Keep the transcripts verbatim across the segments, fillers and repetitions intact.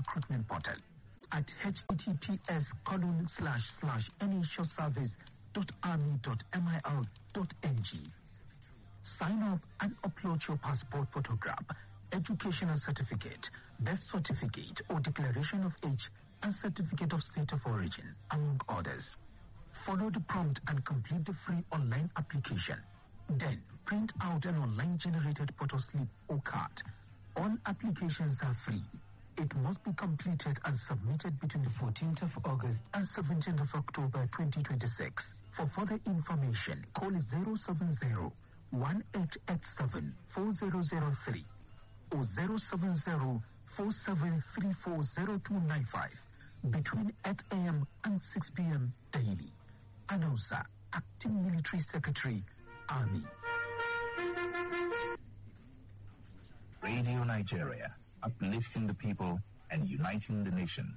recruitment portal at https colon slash slash nationservice.army.mil.ng. Sign up and upload your passport photograph, educational certificate, birth certificate or declaration of age and certificate of state of origin, among others. Follow the prompt and complete the free online application. Then, print out an online generated photo slip or card. All applications are free. It must be completed and submitted between the fourteenth of August and seventeenth of October twenty twenty-six. For further information, call zero seven zero, one eight eight seven, four zero zero three or zero seven zero, four seven three four zero two nine five between eight a m and six p m daily. Announcer, Acting Military Secretary, Army. Radio Nigeria, uplifting the people and uniting the nation.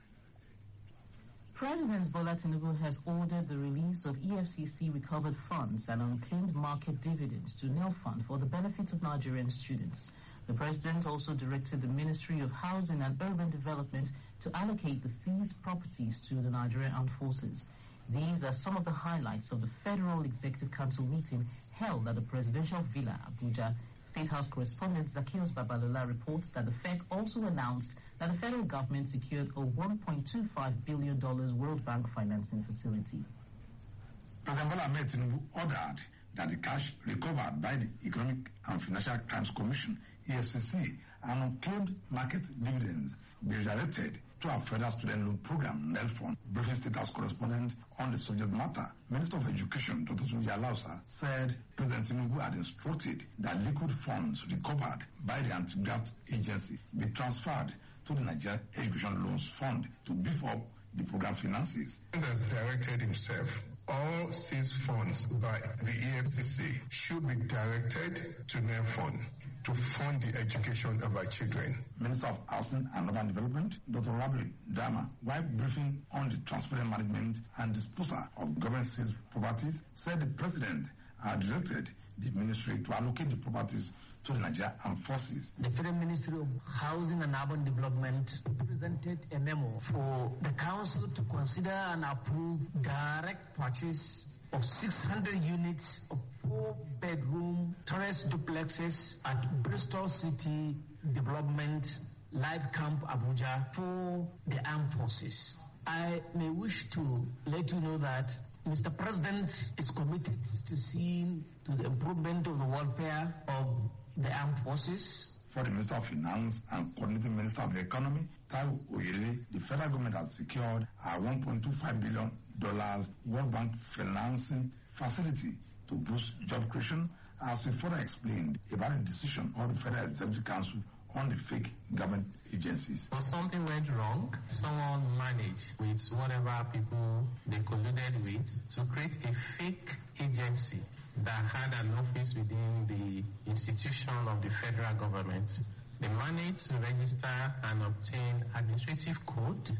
President Bola Tinubu has ordered the release of E F C C recovered funds and unclaimed market dividends to NELFund for the benefit of Nigerian students. The president also directed the Ministry of Housing and Urban Development to allocate the seized properties to the Nigerian Armed Forces. These are some of the highlights of the Federal Executive Council meeting held at the Presidential Villa, Abuja. State House correspondent Zacchaeus Babalola reports that the F E C also announced that the federal government secured a one point two five billion dollars World Bank financing facility. President Bola Ahmed Tinubu ordered that the cash recovered by the Economic and Financial Crimes Commission, E F C C, and unclaimed market dividends be redirected to our federal student loan program, NELFund. Briefing State House correspondent on the subject matter, Minister of Education, Doctor Tunji Alausa, said President Tinubu had instructed that liquid funds recovered by the Anti-Graft Agency be transferred to the Nigeria Education Loans Fund to beef up the program finances. He has directed himself. All seized funds by the E F C C should be directed to NELFund to fund the education of our children. Minister of Housing and Urban Development, Doctor Rabli Dama, while briefing on the transparent management and disposal of government seized properties, said the president had directed the ministry to allocate the properties to the Nigerian Armed Forces. The Federal Ministry of Housing and Urban Development presented a memo for the council to consider and approve direct purchase of six hundred units of four-bedroom terrace duplexes at Bristol City Development Light Camp, Abuja, for the armed forces. I may wish to let you know that Mister President is committed to seeing to the improvement of the welfare of the armed forces. For the Minister of Finance and Coordinating Minister of the Economy, Taiwo Oyele, the federal government has secured a one point two five billion dollars World Bank financing facility to boost job creation, as we further explained about the decision of the Federal Executive Council on the fake government agencies. But something went wrong. Someone managed with whatever people they colluded with to create a fake agency that had an office within the institution of the federal government. They managed to register and obtain administrative code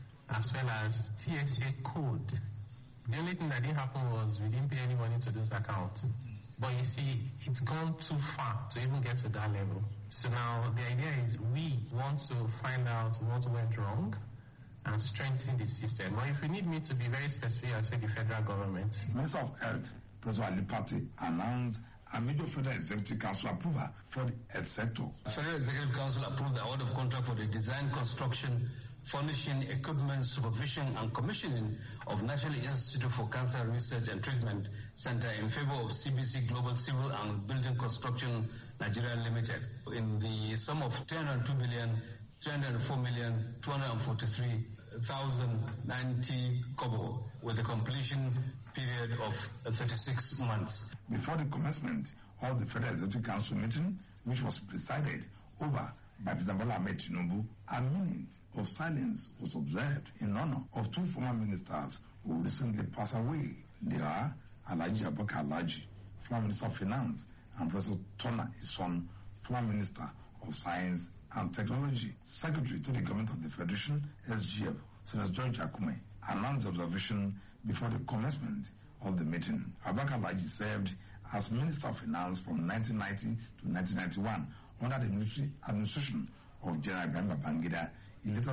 as well as T S A code. The only thing that didn't happen was we didn't pay any money to those accounts. But you see, it's gone too far to even get to that level. So now the idea is we want to find out what went wrong and strengthen the system. Or if you need me to be very specific, I'll say the federal government. Minister of Health, Professor Ali Pate, announced a major Federal Executive Council approval for the health sector. Federal Executive Council approved the award of contract for the design, construction, furnishing, equipment, supervision, and commissioning of National Institute for Cancer Research and Treatment Center in favor of C B C Global Civil and Building Construction Nigeria Limited in the sum of three hundred two billion, three hundred four million, two hundred forty-three thousand ninety kobo, with a completion period of thirty-six months. Before the commencement of the Federal Executive Council meeting, which was presided over by President Bola Ahmed Tinubu, a minute of silence was observed in honor of two former ministers who recently passed away. They are Alhaji Abubakar Alhaji, former Minister of Finance, and Professor Tona Ison, former Minister of Science and Technology. Secretary to the Government of the Federation, S G F, Senator George Akume, announced the observation before the commencement of the meeting. Abubakar Alhaji served as Minister of Finance from nineteen ninety to nineteen ninety-one under the military administration of General Ibrahim Babangida. He later